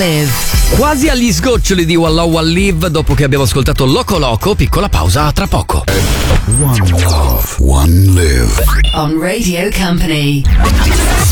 Live. Quasi agli sgoccioli di Wallah One Live dopo che abbiamo ascoltato Loco Loco, piccola pausa, tra poco. One Love, One Live. On Radio Company.